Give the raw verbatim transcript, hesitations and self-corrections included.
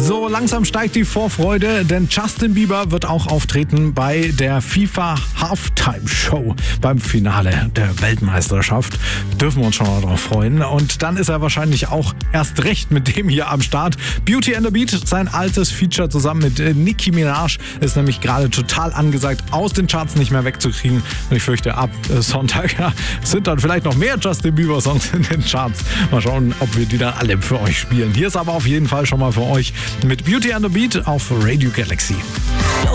So langsam steigt die Vorfreude, denn Justin Bieber wird auch auftreten bei der FIFA Halftime Show beim Finale der Weltmeisterschaft. Dürfen wir uns schon mal drauf freuen. Und dann ist er wahrscheinlich auch erst recht mit dem hier am Start. Beauty and the Beat, sein altes Feature zusammen mit Nicki Minaj, ist nämlich gerade total angesagt, aus den Charts nicht mehr wegzukriegen. Und ich fürchte, ab Sonntag ja, sind dann vielleicht noch mehr Justin Bieber Songs in den Charts. Mal schauen, ob wir die dann alle für euch spielen. Hier ist aber auf jeden Fall schon mal für euch mit Beauty and the Beat auf Radio Galaxy.